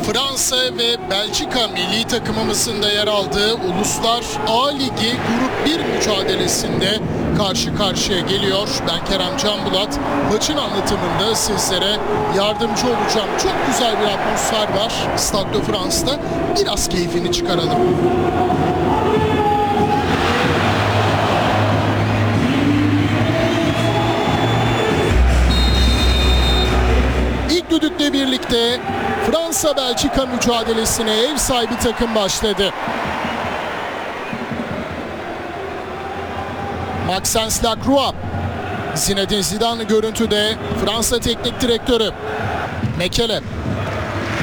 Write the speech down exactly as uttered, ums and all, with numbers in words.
Fransa ve Belçika milli takımımızın da yer aldığı Uluslar A Ligi Grup bir mücadelesinde karşı karşıya geliyor. Ben Kerem Canbulat. Maçın anlatımında sizlere yardımcı olacağım. Çok güzel bir atmosfer var Stade de France'da. Biraz keyfini çıkaralım. İlk düdükle birlikte Fransa-Belçika mücadelesine ev sahibi takım başladı. Maxence Lacroix, Zinedine Zidane görüntüde, Fransa Teknik Direktörü. Mekele.